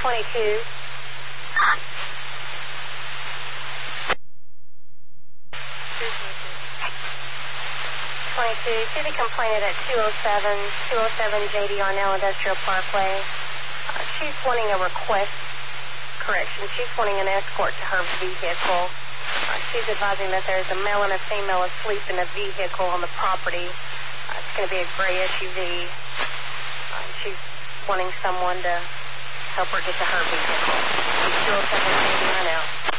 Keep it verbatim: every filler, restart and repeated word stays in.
twenty-two. twenty-two. See the complainant at two oh seven, two oh seven J D Arnell Industrial Parkway. Uh, she's wanting a request correction. She's wanting an escort to her vehicle. Uh, she's advising that there's a male and a female asleep in a vehicle on the property. Uh, it's going to be a gray S U V. Uh, she's wanting someone to help her get to her vehicle. two oh seven J D Arnell.